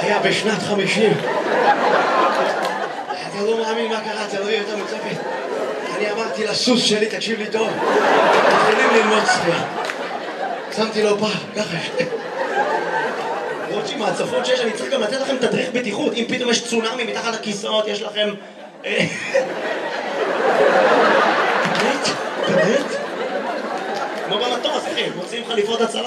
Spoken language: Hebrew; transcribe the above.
היה בשנת 50. אתה לא מאמין מה קרה, אתה לא יודע יותר מצפית. אני אמרתי לסוס שלי, תקשיב לי טוב, מתחילים ללמוד שחייה. שמתי לו פעם, ככה. רוטשי, מהצפות שיש, אני צריך גם לתת לכם תדריך בטיחות. אם פתאום יש צונאמי מתחת לכיסאות, יש לכם... באמת? כמו במטוס, אחי, מוצאים חליפות הצלה.